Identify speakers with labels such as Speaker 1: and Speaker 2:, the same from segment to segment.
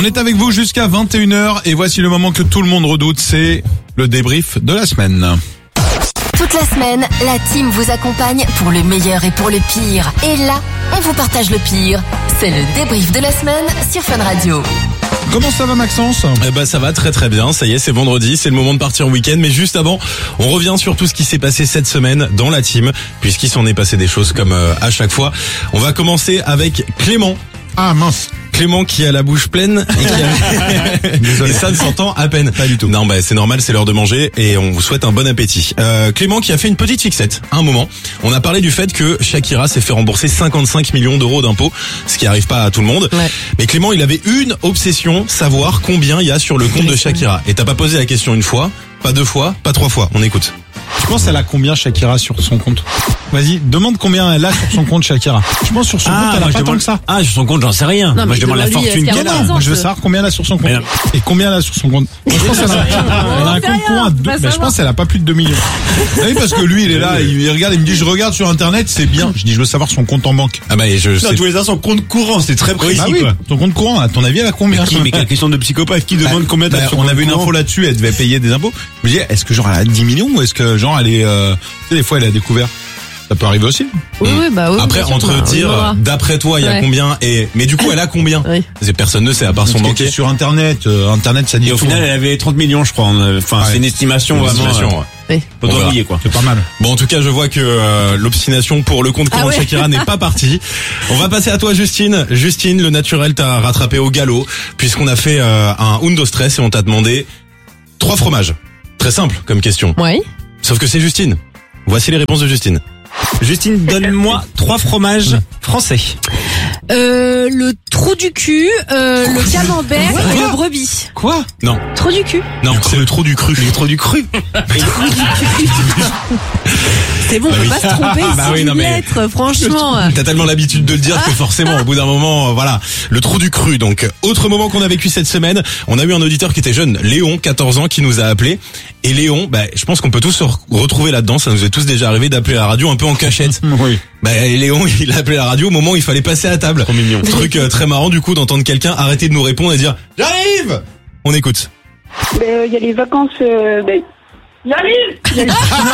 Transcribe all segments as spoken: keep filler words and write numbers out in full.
Speaker 1: On est avec vous jusqu'à vingt et une heures et voici le moment que tout le monde redoute, c'est le débrief de la semaine.
Speaker 2: Toute la semaine, la team vous accompagne pour le meilleur et pour le pire. Et là, on vous partage le pire. C'est le débrief de la semaine sur Fun Radio.
Speaker 1: Comment ça va, Maxence ?
Speaker 3: Eh ben ça va très très bien, ça y est, c'est vendredi, c'est le moment de partir en week-end, mais juste avant, on revient sur tout ce qui s'est passé cette semaine dans la team, puisqu'il s'en est passé des choses comme euh, à chaque fois. On va commencer avec Clément.
Speaker 1: Ah mince.
Speaker 3: Clément qui a la bouche pleine et, qui a... Désolé. Et ça ne s'entend à peine.
Speaker 1: Pas du tout.
Speaker 3: Non, bah c'est normal, c'est l'heure de manger et on vous souhaite un bon appétit. Euh, Clément qui a fait une petite fixette. À un moment, on a parlé du fait que Shakira s'est fait rembourser cinquante-cinq millions d'euros d'impôts, ce qui arrive pas à tout le monde.
Speaker 4: Ouais.
Speaker 3: Mais Clément, il avait une obsession, savoir combien il y a sur le compte de Shakira. Et t'as pas posé la question une fois, pas deux fois, pas trois fois. On écoute.
Speaker 1: Je pense qu'elle a combien Shakira sur son compte ? Vas-y, demande combien elle a sur son compte Shakira. Je pense sur son
Speaker 5: Ah,
Speaker 1: compte elle a
Speaker 5: moi,
Speaker 1: pas
Speaker 5: je
Speaker 1: tant
Speaker 5: demande-
Speaker 1: que ça.
Speaker 5: Ah, sur son compte, j'en sais rien.
Speaker 4: Non,
Speaker 5: moi,
Speaker 4: mais
Speaker 5: je demande la
Speaker 4: demande-lui,
Speaker 5: fortune
Speaker 4: est-ce
Speaker 5: qu'elle
Speaker 4: qu'elle
Speaker 5: a.
Speaker 4: a
Speaker 1: Moi, je veux savoir combien elle a sur son compte.
Speaker 5: Mais non.
Speaker 1: Et combien elle a sur son compte. Moi, je pense qu'elle a, elle a un compte courant à deux, mais je pense qu'elle a pas plus de deux millions. Oui, parce que lui, il est là, il regarde, il me dit, je regarde sur Internet, c'est bien. Je dis, je veux savoir son compte en banque.
Speaker 3: Ah bah et je
Speaker 5: Non,
Speaker 3: sais.
Speaker 5: tous les uns son compte courant, c'est très précis,
Speaker 1: Bah oui,
Speaker 5: quoi.
Speaker 1: ton compte courant, à ton avis, elle a combien?
Speaker 5: Qui, mais quelle question de psychopathe qui demande combien t'as
Speaker 1: Bah,
Speaker 5: sur
Speaker 1: on
Speaker 5: ton
Speaker 1: avait une
Speaker 5: compte
Speaker 1: info
Speaker 5: courant.
Speaker 1: là-dessus, elle devait payer des impôts. Je me disais, est-ce que genre elle a dix millions ou est-ce que genre elle est, euh, tu sais, des fois elle a découvert. Ça peut arriver aussi.
Speaker 4: Oui, oui, bah oui.
Speaker 3: Après,
Speaker 4: bien sûr,
Speaker 3: entre
Speaker 4: bah, on
Speaker 3: dire,
Speaker 4: verra.
Speaker 3: d'après toi, il y a
Speaker 4: Ouais.
Speaker 3: combien et, mais du coup, elle a combien?
Speaker 4: Oui.
Speaker 3: C'est personne ne sait, à part son
Speaker 1: Parce que
Speaker 3: banquier.
Speaker 1: sur Internet, euh, Internet ça dit
Speaker 5: Et au
Speaker 1: tout.
Speaker 5: final, elle avait trente millions, je crois. en- Enfin,
Speaker 1: Ouais.
Speaker 5: c'est une estimation
Speaker 3: Une
Speaker 5: vraiment.
Speaker 3: estimation,
Speaker 5: euh,
Speaker 3: ouais.
Speaker 4: Oui.
Speaker 5: Faut
Speaker 3: On verra.
Speaker 5: oublier, quoi.
Speaker 1: C'est pas mal.
Speaker 3: Bon, en tout cas, je vois que euh, l'obstination pour le compte courant
Speaker 4: Ah ouais.
Speaker 3: de Shakira n'est pas partie. On va passer à toi, Justine. Justine, le naturel t'a rattrapé au galop, puisqu'on a fait euh, un Undo Stress et on t'a demandé trois fromages. Très simple comme question.
Speaker 4: Oui.
Speaker 3: Sauf que c'est Justine. Voici les réponses de Justine.
Speaker 5: Justine, donne-moi trois fromages français.
Speaker 4: Euh, le trou du cul, euh, le camembert et le brebis.
Speaker 1: Quoi?
Speaker 3: Non,
Speaker 4: Trou du cul.
Speaker 3: non, c'est le trou du cru. Le trou du cru.
Speaker 4: C'est bon, on
Speaker 3: Bah
Speaker 4: peut
Speaker 3: oui.
Speaker 4: pas se tromper ici
Speaker 3: Bah oui,
Speaker 4: d'une
Speaker 3: non, mais-
Speaker 4: lettre, franchement.
Speaker 3: T'as tellement l'habitude de le dire que forcément, au bout d'un moment, euh, voilà, le trou du cru. Donc, autre moment qu'on a vécu cette semaine, on a eu un auditeur qui était jeune, Léon, quatorze ans, qui nous a appelé. Et Léon, bah, je pense qu'on peut tous se re- retrouver là-dedans. Ça nous est tous déjà arrivé d'appeler la radio un peu en cachette.
Speaker 1: Oui.
Speaker 3: Bah, et Léon, il a appelé la radio au moment où il fallait passer à table. Trop mignon. Truc euh, très marrant, du coup, d'entendre quelqu'un arrêter de nous répondre et dire « J'arrive !» On écoute.
Speaker 6: Ben, il y a les vacances. Euh, ben, j'arrive.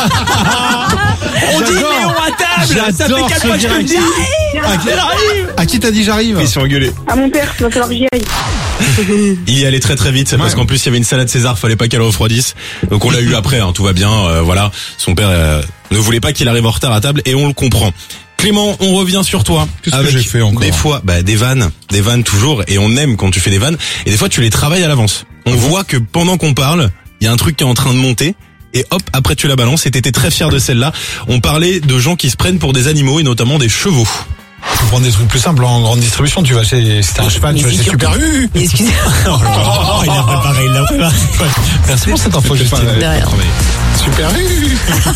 Speaker 5: On dit Léon à table. Ça fait
Speaker 1: J'adore
Speaker 5: quatre
Speaker 1: ce
Speaker 5: fois que je te le
Speaker 1: direct.
Speaker 5: dis.
Speaker 1: À qui, à qui t'as dit j'arrive?
Speaker 3: Ils sont engueulés.
Speaker 6: À mon père, il va falloir que j'y aille.
Speaker 3: Il y allait très très vite parce
Speaker 1: Ouais.
Speaker 3: qu'en plus il y avait une salade César, fallait pas qu'elle refroidisse. Donc on l'a eu après, hein, tout va bien, euh, voilà. Son père euh, ne voulait pas qu'il arrive en retard à table et on le comprend. Clément, on revient sur toi.
Speaker 1: Qu'est-ce que
Speaker 3: avec
Speaker 1: j'ai fait encore
Speaker 3: des fois, bah des vannes, des vannes toujours, et on aime quand tu fais des vannes. Et des fois tu les travailles à l'avance. On voit que pendant qu'on parle, il y a un truc qui est en train de monter. Et hop, après tu la balances et t'étais très fier de celle-là. On parlait de gens qui se prennent pour des animaux et notamment des chevaux.
Speaker 1: Tu prends des trucs plus simples en grande distribution, tu vas chez, c'était un cheval, tu vas chez Super U.
Speaker 4: Excusez-moi.
Speaker 5: Oh, il a préparé, il a préparé.
Speaker 1: Merci pour cette info, Justine.
Speaker 4: De rien.
Speaker 1: Super U.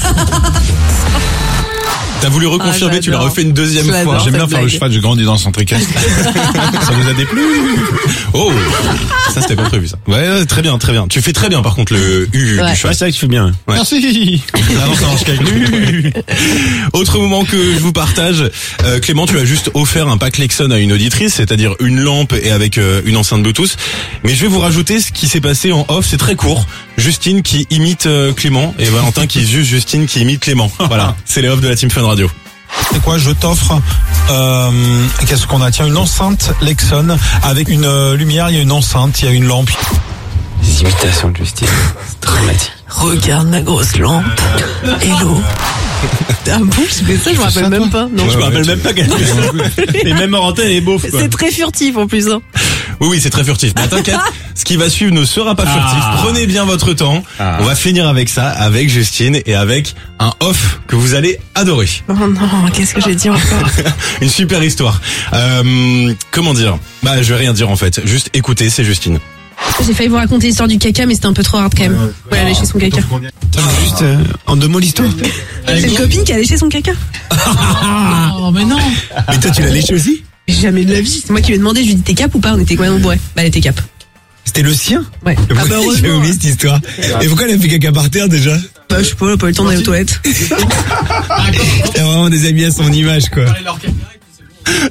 Speaker 3: T'as voulu reconfirmer,
Speaker 4: Ah,
Speaker 3: tu l'as
Speaker 4: j'adore.
Speaker 3: refait une deuxième
Speaker 4: J'adore.
Speaker 3: fois.
Speaker 1: J'aime bien
Speaker 4: cette
Speaker 1: faire le
Speaker 4: blague.
Speaker 1: cheval, j'ai grandi dans le centre équestre. Ça vous a déplu?
Speaker 3: Oh, ça c'était pas prévu ça. Ouais, ouais, très bien, très bien. Tu fais très bien par contre le U
Speaker 4: Ouais.
Speaker 3: du
Speaker 5: Ouais,
Speaker 3: cheval.
Speaker 5: c'est vrai que tu fais bien.
Speaker 3: Ouais.
Speaker 1: Merci. Ah non, ça marche qu'avec lui.
Speaker 3: Autre moment que je vous partage, euh, Clément, tu as juste offert un pack Lexon à une auditrice, c'est-à-dire une lampe et avec euh, une enceinte Bluetooth. Mais je vais vous rajouter ce qui s'est passé en off, c'est très court. Justine qui imite euh, Clément et Valentin qui juge Justine qui imite Clément. Voilà, c'est les off de la Team Fun Radio.
Speaker 1: C'est quoi? Je t'offre, euh, qu'est-ce qu'on a? Tiens, une enceinte Lexon avec une euh, lumière, il y a une enceinte, il y a une lampe.
Speaker 5: Les imitations de Justine, c'est dramatique.
Speaker 4: Regarde ma grosse lampe. Hello. Ah bon, je fais ça, je me rappelle même pas. Non.
Speaker 5: Je me rappelle même pas qu'elle Et même en antenne, elle est beauf, quoi.
Speaker 4: C'est très furtif en plus. Hein.
Speaker 3: Oui, oui, c'est très furtif. Mais t'inquiète, ce qui va suivre ne sera pas furtif.
Speaker 5: Ah.
Speaker 3: Prenez bien votre temps.
Speaker 5: Ah.
Speaker 3: On va finir avec ça, avec Justine et avec un off que vous allez adorer.
Speaker 4: Oh non, qu'est-ce que j'ai dit encore?
Speaker 3: Une super histoire. Euh, comment dire? Bah, je vais rien dire en fait. Juste écoutez, c'est Justine.
Speaker 7: J'ai failli vous raconter l'histoire du caca, mais c'était un peu trop hard quand même. Ouais, elle a léché son caca.
Speaker 5: Juste euh, en deux mots l'histoire.
Speaker 7: C'est une copine qui a léché son caca. Oh, mais non.
Speaker 5: Mais toi, tu l'as léché aussi?
Speaker 7: Jamais de la vie. C'est moi qui lui ai demandé, je lui ai dit, t'es cap ou pas? On était quoi? Non, ouais. Bah, elle était cap.
Speaker 5: C'était le sien?
Speaker 7: Ouais. Ah, bah,
Speaker 5: J'ai
Speaker 7: heureusement.
Speaker 5: oublié cette histoire. Et pourquoi elle a fait caca par terre déjà?
Speaker 7: Bah, je sais pas, elle a pas eu le temps d'aller aux toilettes.
Speaker 5: T'as vraiment des amis à son image, quoi.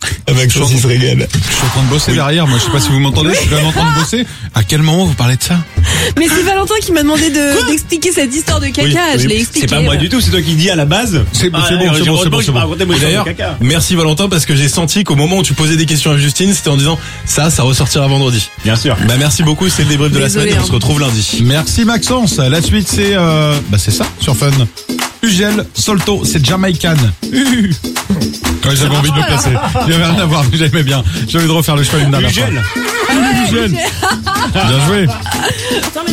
Speaker 3: Maxence, il se régale.
Speaker 1: Je suis en train de bosser derrière, moi je sais pas si vous m'entendez, je suis quand même en train de bosser. À quel moment vous parlez de ça?
Speaker 7: Mais c'est Valentin qui m'a demandé de, d'expliquer cette histoire de caca,
Speaker 3: Oui,
Speaker 7: je
Speaker 3: oui.
Speaker 7: l'ai expliqué.
Speaker 5: C'est pas moi du tout, c'est toi qui dis à la base.
Speaker 1: C'est bon,
Speaker 5: Ah,
Speaker 1: c'est bon,
Speaker 5: alors,
Speaker 1: c'est
Speaker 5: j'ai
Speaker 1: bon, c'est
Speaker 5: heureusement
Speaker 1: bon,
Speaker 5: que
Speaker 1: c'est
Speaker 5: tu m'as
Speaker 1: bon.
Speaker 5: raconté mon
Speaker 3: Et
Speaker 5: histoire
Speaker 3: d'ailleurs,
Speaker 5: de caca.
Speaker 3: merci Valentin parce que j'ai senti qu'au moment où tu posais des questions à Justine, c'était en disant ça, ça ressortira vendredi.
Speaker 5: Bien sûr.
Speaker 3: Bah merci beaucoup, c'est le débrief de la
Speaker 7: Désolé,
Speaker 3: semaine et on
Speaker 7: hein.
Speaker 3: se retrouve lundi.
Speaker 1: Merci Maxence. La suite c'est euh, bah c'est ça sur Fun. Ugel Solto, c'est Jamaican. Uh. Ouais, j'avais envie de le placer. Il n'y avait rien à voir, mais j'aimais bien. J'avais envie de refaire le choix une dernière fois.
Speaker 5: Ugel.
Speaker 1: Ugel. Bien joué.